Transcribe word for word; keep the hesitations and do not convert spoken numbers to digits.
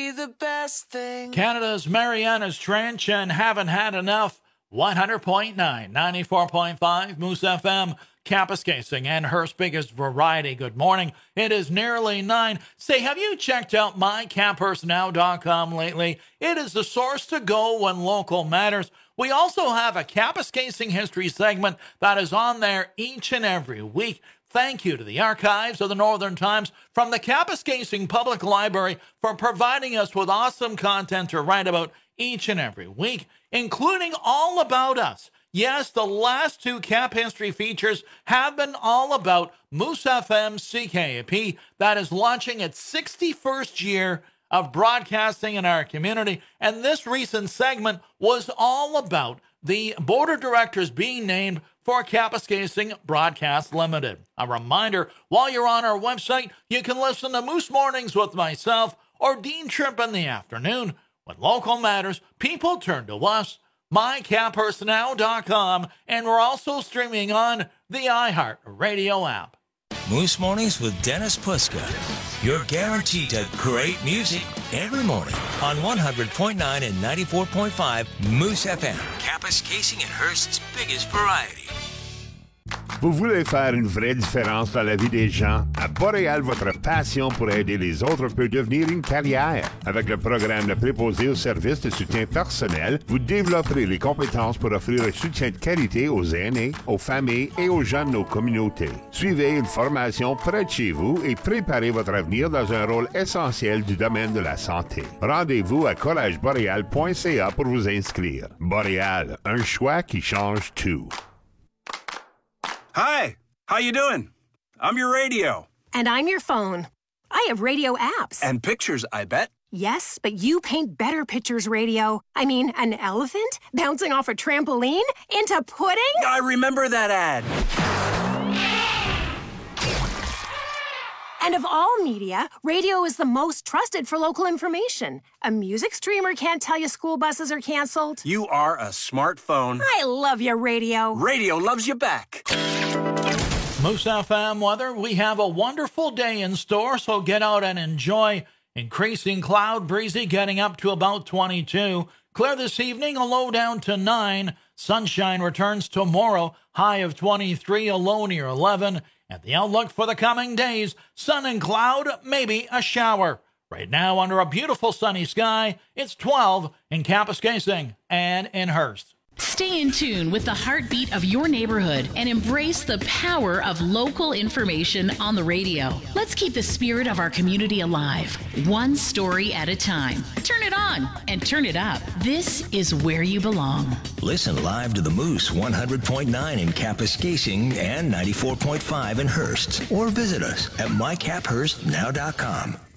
be the best thing. Canada's Mariana's Trench and Haven't Had Enough. one hundred point nine, ninety-four point five, Moose F M, Kapuskasing, and Hearst's biggest variety. Good morning. It is nearly nine. Say, have you checked out my cap hurst now dot com lately? It is the source to go when local matters. We also have a Kapuskasing history segment that is on there each and every week. Thank you to the Archives of the Northern Times from the Kapuskasing Public Library for providing us with awesome content to write about each and every week, including all about us. Yes, the last two Cap History features have been all about Moose F M C K A P that is launching its sixty-first year of broadcasting in our community. And this recent segment was all about the board of directors being named for Kapuskasing Broadcast Limited. A reminder, while you're on our website, you can listen to Moose Mornings with myself or Dean Tripp in the afternoon. When local matters, people turn to us, my cap hurst now dot com, and we're also streaming on the iHeart Radio app. Moose Mornings with Dennis Puska. You're guaranteed to great music every morning on one hundred point nine and ninety-four point five Moose F M. Kapuskasing and Hearst's biggest variety. Vous voulez faire une vraie différence dans la vie des gens? À Boréal, votre passion pour aider les autres peut devenir une carrière. Avec le programme de préposé au service de soutien personnel, vous développerez les compétences pour offrir un soutien de qualité aux aînés, aux familles et aux gens de nos communautés. Suivez une formation près de chez vous et préparez votre avenir dans un rôle essentiel du domaine de la santé. Rendez-vous à collège boréal point c a pour vous inscrire. Boréal, un choix qui change tout. Hi, how you doing? I'm your radio. And I'm your phone. I have radio apps. And pictures, I bet. Yes, but you paint better pictures, radio. I mean, an elephant bouncing off a trampoline into pudding? I remember that ad. And of all media, radio is the most trusted for local information. A music streamer can't tell you school buses are canceled. You are a smartphone. I love your radio. Radio loves you back. Moose F M weather, we have a wonderful day in store, so get out and enjoy. Increasing cloud, breezy, getting up to about twenty-two. Clear this evening, a low down to nine. Sunshine returns tomorrow, high of twenty-three, a low near eleven. And the outlook for the coming days, sun and cloud, maybe a shower. Right now, under a beautiful sunny sky, it's twelve in Kapuskasing and in Hearst. Stay in tune with the heartbeat of your neighborhood and embrace the power of local information on the radio. Let's keep the spirit of our community alive, one story at a time. Turn it on and turn it up. This is where you belong. Listen live to the Moose one hundred point nine in Kapuskasing and ninety-four point five in Hearst. Or visit us at my cap hurst now dot com.